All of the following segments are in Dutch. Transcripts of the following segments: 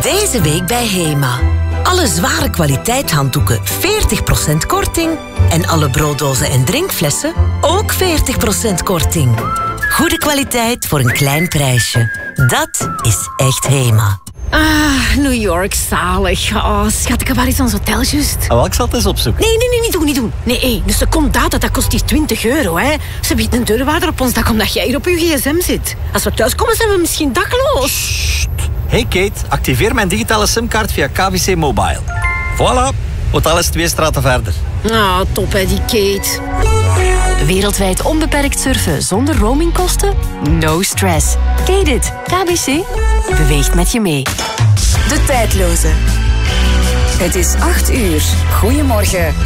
Deze week bij HEMA. Alle zware kwaliteitshanddoeken 40% korting. En alle brooddozen en drinkflessen ook 40% korting. Goede kwaliteit voor een klein prijsje. Dat is echt HEMA. Ah, New York, zalig. Oh, schat, ik heb wel eens aan zo'n hotel juist. Oh, ik zal het eens opzoeken. Nee, niet doen. Nee, dus de Comdata, dat kost die €20, hè. Ze biedt een deurwaarder op ons dak omdat jij hier op je gsm zit. Als we thuiskomen, zijn we misschien dakloos. Hey Kate, activeer mijn digitale simkaart via KVC Mobile. Voilà, hotel is 2 straten verder. Ah, top hè, die Kate. Wereldwijd onbeperkt surfen zonder roamingkosten? No stress. Ken dit? KBC beweegt met je mee. De tijdloze. Het is 8 uur. Goedemorgen.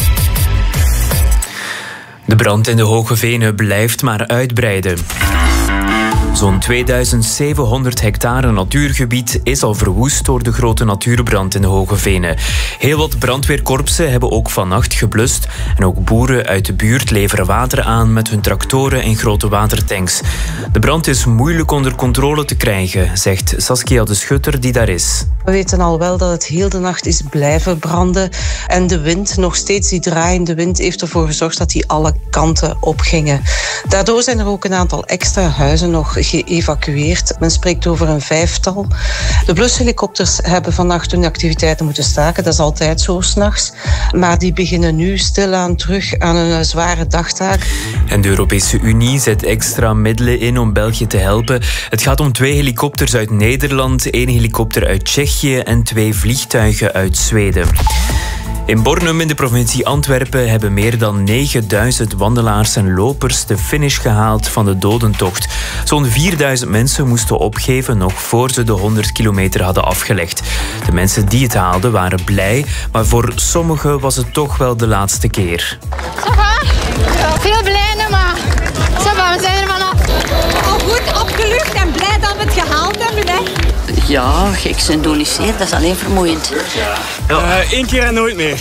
De brand in de Hoge Venen blijft maar uitbreiden. Zo'n 2700 hectare natuurgebied is al verwoest door de grote natuurbrand in de Hoge Venen. Heel wat brandweerkorpsen hebben ook vannacht geblust. En ook boeren uit de buurt leveren water aan met hun tractoren en grote watertanks. De brand is moeilijk onder controle te krijgen, zegt Saskia de Schutter die daar is. We weten al wel dat het heel de nacht is blijven branden. En de wind, nog steeds die draaiende wind, heeft ervoor gezorgd dat die alle kanten opgingen. Daardoor zijn er ook een aantal extra huizen nog geëvacueerd. Men spreekt over een 5-tal. De blushelikopters hebben vannacht hun activiteiten moeten staken. Dat is altijd zo 's nachts. Maar die beginnen nu stilaan terug aan een zware dagtaak. En de Europese Unie zet extra middelen in om België te helpen. Het gaat om 2 helikopters uit Nederland, 1 helikopter uit Tsjechië en 2 vliegtuigen uit Zweden. In Bornem in de provincie Antwerpen hebben meer dan 9000 wandelaars en lopers de finish gehaald van de dodentocht. Zo'n 4000 mensen moesten opgeven nog voor ze de 100 kilometer hadden afgelegd. De mensen die het haalden waren blij, maar voor sommigen was het toch wel de laatste keer. Ça va? Veel blij, maar ça va, we zijn er vanaf. Al goed opgelucht en blij dat we het gehaald hebben, hè? Ja, gek zijn doen is zeer, dat is alleen vermoeiend. Ja. 1 keer en nooit meer.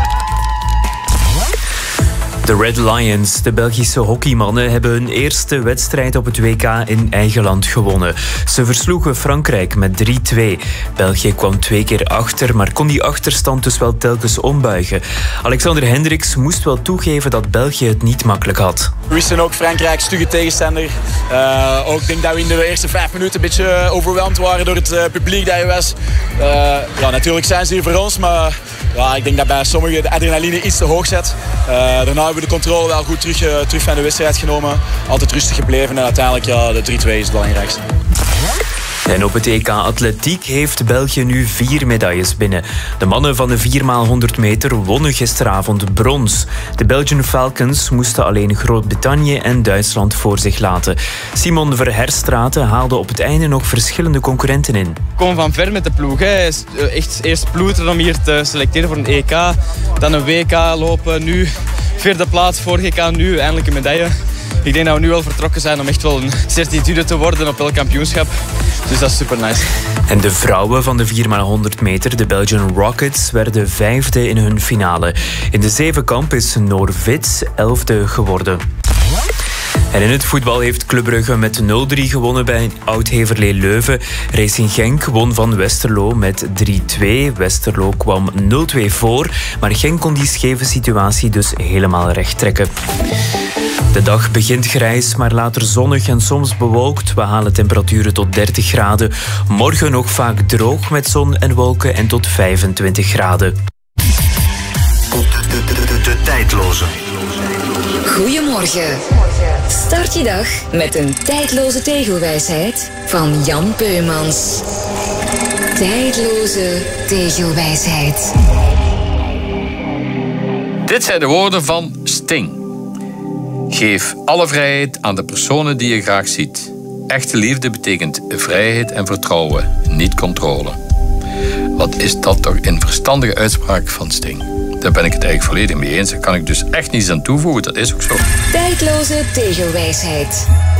De Red Lions, de Belgische hockeymannen, hebben hun eerste wedstrijd op het WK in eigen land gewonnen. Ze versloegen Frankrijk met 3-2. België kwam 2 keer achter, maar kon die achterstand dus wel telkens ombuigen. Alexander Hendricks moest wel toegeven dat België het niet makkelijk had. We wisten ook Frankrijk, stugge tegenstander. Ook denk dat we in de eerste 5 minuten een beetje overweldigd waren door het publiek dat je was. Natuurlijk zijn ze hier voor ons, maar ik denk dat bij sommigen de adrenaline iets te hoog zit. Daarna hebben we de controle wel goed terug van de wedstrijd genomen. Altijd rustig gebleven en uiteindelijk de 3-2 is het belangrijkste. En op het EK Atletiek heeft België nu 4 medailles binnen. De mannen van de 4x100 meter wonnen gisteravond brons. De Belgian Falcons moesten alleen Groot-Brittannië en Duitsland voor zich laten. Simon Verherstraten haalde op het einde nog verschillende concurrenten in. We komen van ver met de ploeg. Hè. Echt eerst ploeteren om hier te selecteren voor een EK. Dan een WK lopen. Nu 4e plaats, vorig EK, nu eindelijk een medaille. Ik denk dat we nu wel vertrokken zijn om echt wel een certitude te worden op elk kampioenschap. Dus dat is super nice. En de vrouwen van de 4x100 meter, de Belgian Rockets, werden 5e in hun finale. In de zevenkamp is Noor Vits 11e geworden. En in het voetbal heeft Club Brugge met 0-3 gewonnen bij Oud-Heverlee Leuven. Racing Genk won van Westerlo met 3-2. Westerlo kwam 0-2 voor, maar Genk kon die scheve situatie dus helemaal recht trekken. De dag begint grijs, maar later zonnig en soms bewolkt. We halen temperaturen tot 30 graden. Morgen nog vaak droog met zon en wolken en tot 25 graden. De tijdloze. Goedemorgen. Start je dag met een tijdloze tegelwijsheid van Jan Peumans. Tijdloze tegelwijsheid. Dit zijn de woorden van Sting. Geef alle vrijheid aan de personen die je graag ziet. Echte liefde betekent vrijheid en vertrouwen, niet controle. Wat is dat toch een verstandige uitspraak van Sting? Daar ben ik het eigenlijk volledig mee eens. Daar kan ik dus echt niets aan toevoegen, dat is ook zo. Tijdloze tegelwijsheid.